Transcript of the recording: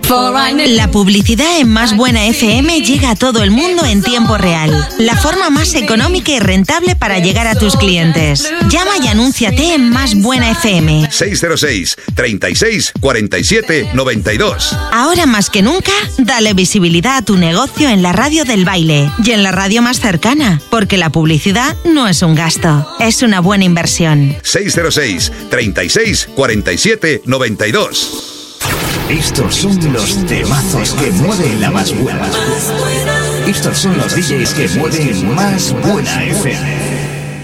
La publicidad en Más Buena FM llega a todo el mundo en tiempo real. La forma más económica y rentable para llegar a tus clientes. Llama y anúnciate en Más Buena FM. 606 36 47 92. Ahora más que nunca, dale visibilidad a tu negocio en la radio del baile y en la radio más cercana, porque la publicidad no es un gasto, es una buena inversión. 606 36 47 92. Estos son los temazos que mueven la Más Buena. Estos son los DJs que mueven Más Buena FM.